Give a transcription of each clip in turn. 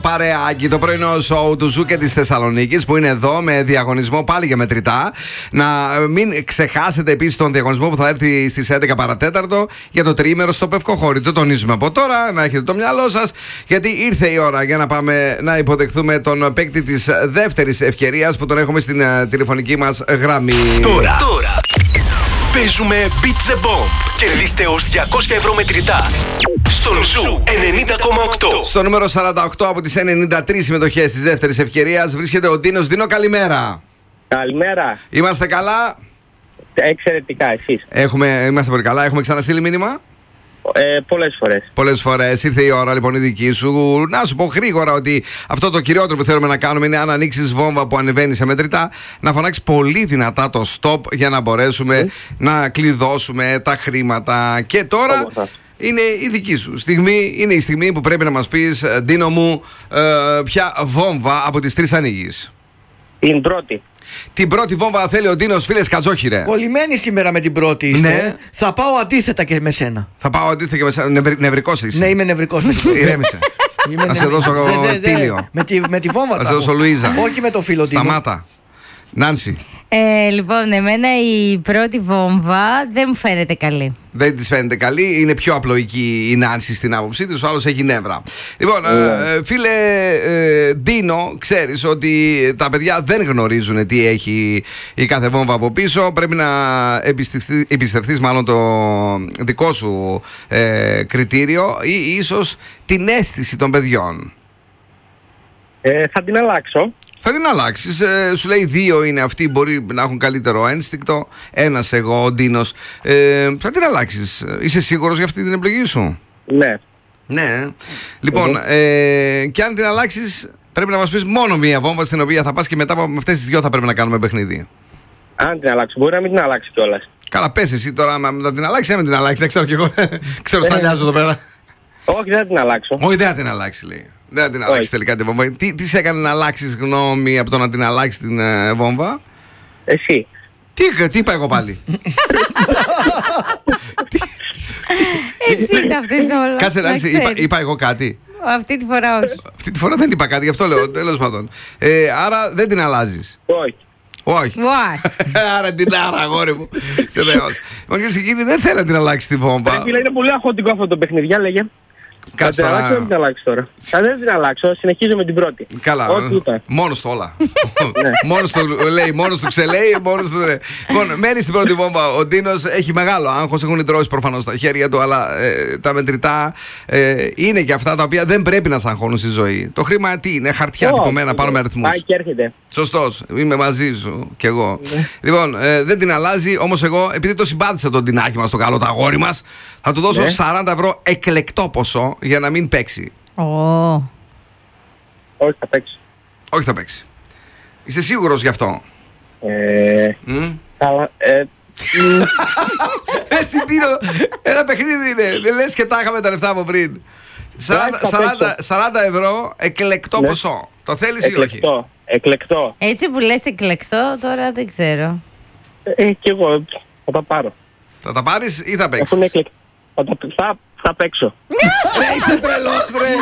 παρεάκι, το πρωινό σοου του Ζου και της Θεσσαλονίκης που είναι εδώ με διαγωνισμό πάλι για μετρητά. Να μην ξεχάσετε επίσης τον διαγωνισμό που θα έρθει στις 11 παρατέταρτο για το τριήμερο στο Πευκοχώρι. Το τονίζουμε από τώρα, να έχετε το μυαλό σας, γιατί ήρθε η ώρα για να πάμε να υποδεχθούμε τον παίκτη της δεύτερης ευκαιρίας που τον έχουμε στην τηλεφωνική μας γραμμή. Τώρα. Παίζουμε Beat the Bomb. Κερδίστε ως 200 ευρώ μετρητά στον Ζου 90,8. Στο νούμερο 48 από τις 93 συμμετοχές της δεύτερης ευκαιρίας βρίσκεται ο Ντίνος. Ντίνο, καλημέρα. Καλημέρα. Είμαστε καλά. Εξαιρετικά, εσείς? Είμαστε πολύ καλά. Έχουμε ξαναστείλει μήνυμα. Πολλές φορές. Πολλές φορές. Ήρθε η ώρα λοιπόν η δική σου. Να σου πω γρήγορα ότι αυτό το κυριότερο που θέλουμε να κάνουμε είναι, αν ανοίξεις βόμβα που ανεβαίνει σε μετρητά, να φωνάξεις πολύ δυνατά το stop για να μπορέσουμε να κλειδώσουμε τα χρήματα. Και τώρα είναι η δική σου στιγμή. Είναι η στιγμή που πρέπει να μας πεις, Ντίνο μου, ποια βόμβα από τις τρεις ανοίγεις? Την πρώτη. Την πρώτη βόμβα θέλει ο Ντίνος, φίλες Κατζόχυρε. Κολλημένοι σήμερα με την πρώτη είστε. Ναι. Θα πάω αντίθετα και με σένα. Θα πάω αντίθετα και με σένα. Νευρικός είσαι. Ναι, είμαι νευρικός. Ηρέμησε. Θα σε δώσω Τίλιο. Με τη βόμβα. Θα σε δώσω Λουίζα. Όχι με το φίλο Τίλιο. Σταμάτα. Νάνση. Λοιπόν, εμένα η πρώτη βόμβα δεν μου φαίνεται καλή. Δεν της φαίνεται καλή. Είναι πιο απλοϊκή η Νάνση στην άποψή της. Ο άλλος έχει νεύρα. Λοιπόν, φίλε Ντίνο, ξέρεις ότι τα παιδιά δεν γνωρίζουν τι έχει η κάθε βόμβα από πίσω. Πρέπει να εμπιστευτείς μάλλον το δικό σου κριτήριο ή ίσως την αίσθηση των παιδιών. Θα την αλλάξω. Θα την αλλάξεις. Σου λέει δύο είναι αυτοί, μπορεί να έχουν καλύτερο ένστικτο. Ένας εγώ, ο Ντίνος. Θα την αλλάξεις. Είσαι σίγουρος για αυτή την επιλογή σου? Ναι. Ναι. Λοιπόν, και αν την αλλάξεις, πρέπει να μας πεις μόνο μία βόμβα στην οποία θα πας και μετά από αυτές τις δυο θα πρέπει να κάνουμε παιχνίδι. Αν την αλλάξω, μπορεί να μην την αλλάξει κιόλας. Καλά, πες εσύ τώρα, να την αλλάξεις ή να μην την αλλάξεις. Δεν ξέρω κι εγώ. Ξέρω, σταλιάζω εδώ πέρα. Όχι, δεν θα την αλλάξω. Όχι, δεν θα την αλλάξει, λέει. Δεν θα την αλλάξει τελικά τη βόμβα. Τι σε έκανε να αλλάξεις γνώμη από το να την αλλάξεις την βόμβα? Εσύ. Τι είπα εγώ πάλι? Εσύ τα αυτές όλα. Κάτσε να δεις, είπα εγώ κάτι? Αυτή τη φορά όχι. Αυτή τη φορά δεν είπα κάτι, γι' αυτό λέω, τέλος πάντων. Άρα δεν την αλλάζεις? Όχι. Όχι. Άρα την άρα, αγόρι μου. Σε θεός. Λοιπόν, και εκείνη δεν θέλει να την αλλάξει τη βόμβα. Είναι πολύ αγχωτικό αυτό το παιχνίδι, για λέγε. Κάτσε τώρα. Δεν την αλλάξω τώρα. Δεν την αλλάξω, συνεχίζω με την πρώτη. Καλά. Μόνος του όλα. Μόνος του λέει, μόνος του ξελέει, μόνος του. Λοιπόν, μένει στην πρώτη βόμβα. Ο Ντίνος έχει μεγάλο άγχος, έχουν τρώσει προφανώς στα χέρια του, αλλά τα μετρητά είναι και αυτά τα οποία δεν πρέπει να σ' αγχώνουν στη ζωή. Το χρήμα τι είναι? Χαρτιά τυπωμένα πάνω με αριθμούς. Πάει και έρχεται. Σωστός, είμαι μαζί σου κι εγώ. Λοιπόν, δεν την αλλάζει, όμως εγώ, επειδή το συμπάθησα τον Ντινάκι μας, το καλό το αγόρι μας, θα του δώσω 40 ευρώ εκλεκτό ποσό για να μην παίξει. Όχι, θα παίξει. Όχι, θα παίξει. Είσαι σίγουρος γι' αυτό? Καλά. Έτσι Ντίνο, ένα παιχνίδι είναι. Δεν λες και τα είχαμε τα λεφτά από πριν. 40 ευρώ εκλεκτό ποσό. Το θέλεις ή όχι? Εκλεκτό. Έτσι που λες εκλεκτό, τώρα δεν ξέρω. Κι εγώ θα τα πάρω. Θα τα πάρεις ή θα παίξεις? Θα παίξω. Ρε, είσαι τρελός, ρε.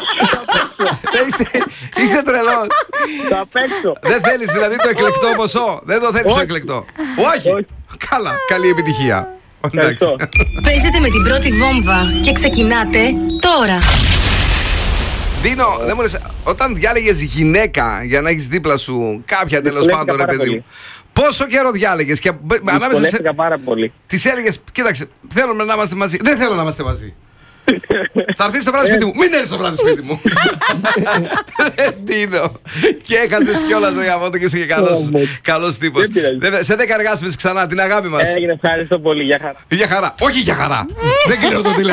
Είσαι τρελός. Θα παίξω. Δεν θέλεις δηλαδή το εκλεκτό ποσό? Δεν το θέλεις το εκλεκτό? Όχι. Καλά, καλή επιτυχία. Παίζετε με την πρώτη βόμβα και ξεκινάτε τώρα. Ντίνο, δεν μου λες, όταν διάλεγες γυναίκα για να έχεις δίπλα σου κάποια τέλος πάντων, ρε παιδί μου, πόσο καιρό διάλεγες? Και ανάμεσα σε... πάρα πολύ. Τις έλεγες, κοίταξε, θέλουμε να είμαστε μαζί. Δεν θέλω να είμαστε μαζί. Θα έρθεις στο βράδυ σπίτι μου. Μην έρθεις στο βράδυ σπίτι μου. Ντίνο. Και έχασες κιόλας, ρε γαμώτο, και είσαι και καλός τύπος. Σε 10 εργάσιμες ξανά, την αγάπη μας. Έγινε, ευχαριστώ πολύ, για χαρά. Για χαρά. Όχι για χαρά. Δεν κλείνω το τηλέφωνο.